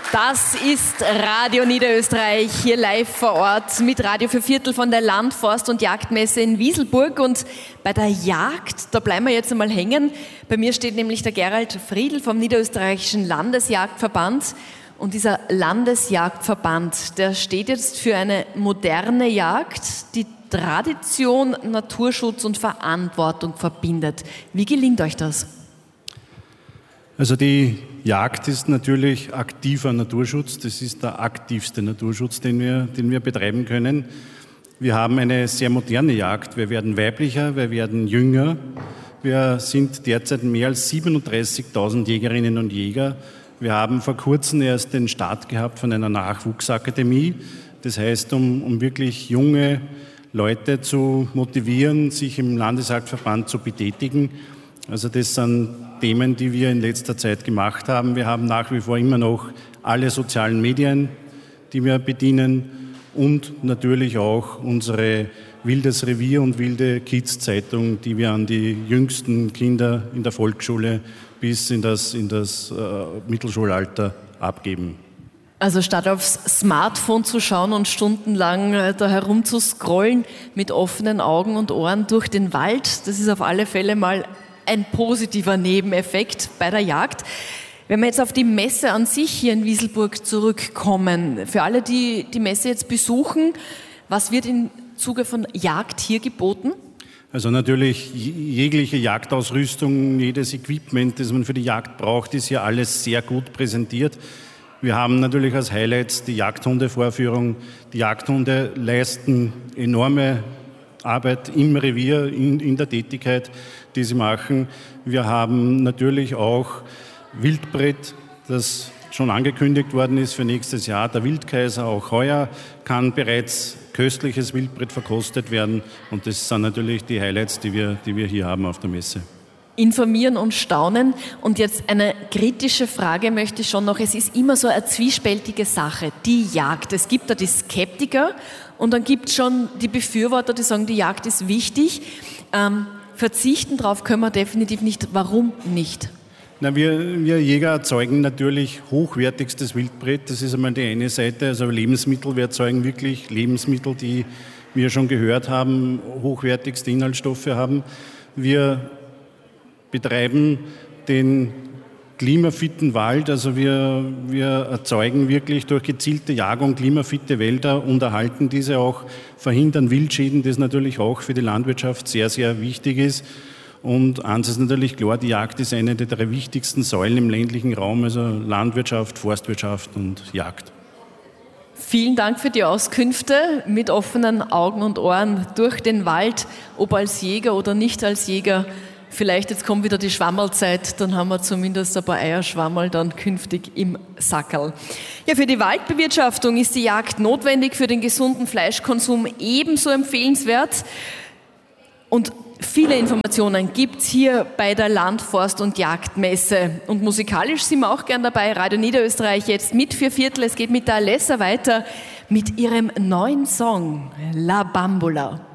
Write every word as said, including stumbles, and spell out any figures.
Das ist Radio Niederösterreich, hier live vor Ort mit Radio für Viertel von der Land-, Forst- und Jagdmesse in Wieselburg. Und bei der Jagd, da bleiben wir jetzt einmal hängen. Bei mir steht nämlich der Gerald Friedl vom Niederösterreichischen Landesjagdverband. Und dieser Landesjagdverband, der steht jetzt für eine moderne Jagd, die Tradition, Naturschutz und Verantwortung verbindet. Wie gelingt euch das? Also die Jagd ist natürlich aktiver Naturschutz. Das ist der aktivste Naturschutz, den wir, den wir betreiben können. Wir haben eine sehr moderne Jagd. Wir werden weiblicher, wir werden jünger. Wir sind derzeit mehr als siebenunddreißigtausend Jägerinnen und Jäger. Wir haben vor kurzem erst den Start gehabt von einer Nachwuchsakademie. Das heißt, um, um wirklich junge Leute zu motivieren, sich im Landesjagdverband zu betätigen. Also das sind Themen, die wir in letzter Zeit gemacht haben. Wir haben nach wie vor immer noch alle sozialen Medien, die wir bedienen und natürlich auch unsere Wildes Revier und Wilde Kids Zeitung, die wir an die jüngsten Kinder in der Volksschule bis in das, in das äh, Mittelschulalter abgeben. Also statt aufs Smartphone zu schauen und stundenlang äh, da herumzuscrollen mit offenen Augen und Ohren durch den Wald, das ist auf alle Fälle mal ein positiver Nebeneffekt bei der Jagd. Wenn wir jetzt auf die Messe an sich hier in Wieselburg zurückkommen, für alle, die die Messe jetzt besuchen, was wird im Zuge von Jagd hier geboten? Also natürlich jegliche Jagdausrüstung, jedes Equipment, das man für die Jagd braucht, ist hier alles sehr gut präsentiert. Wir haben natürlich als Highlights die Jagdhundevorführung. Die Jagdhunde leisten enorme Arbeit im Revier, in, in der Tätigkeit, die sie machen. Wir haben natürlich auch Wildbret, das schon angekündigt worden ist für nächstes Jahr. Der Wildkaiser, auch heuer, kann bereits köstliches Wildbret verkostet werden. Und das sind natürlich die Highlights, die wir, die wir hier haben auf der Messe. Informieren und staunen. Und jetzt eine kritische Frage möchte ich schon noch. Es ist immer so eine zwiespältige Sache, die Jagd. Es gibt da die Skeptiker und dann gibt es schon die Befürworter, die sagen, die Jagd ist wichtig. Ähm, verzichten darauf können wir definitiv nicht. Warum nicht? Na, wir, wir Jäger erzeugen natürlich hochwertigstes Wildbret. Das ist einmal die eine Seite. Also Lebensmittel, wir erzeugen wirklich Lebensmittel, die wir schon gehört haben, hochwertigste Inhaltsstoffe haben. Wir betreiben den klimafitten Wald, also wir, wir erzeugen wirklich durch gezielte Jagung klimafitte Wälder und erhalten diese auch, verhindern Wildschäden, das natürlich auch für die Landwirtschaft sehr, sehr wichtig ist. Und eins ist natürlich klar, die Jagd ist eine der drei wichtigsten Säulen im ländlichen Raum, also Landwirtschaft, Forstwirtschaft und Jagd. Vielen Dank für die Auskünfte mit offenen Augen und Ohren durch den Wald, ob als Jäger oder nicht als Jäger. Vielleicht jetzt kommt wieder die Schwammerlzeit, dann haben wir zumindest ein paar Eierschwammerl dann künftig im Sackerl. Ja, für die Waldbewirtschaftung ist die Jagd notwendig, für den gesunden Fleischkonsum ebenso empfehlenswert. Und viele Informationen gibt es hier bei der Land-, Forst- und Jagdmesse. Und musikalisch sind wir auch gern dabei. Radio Niederösterreich jetzt mit vier Viertel. Es geht mit der Alessa weiter mit ihrem neuen Song La Bambola.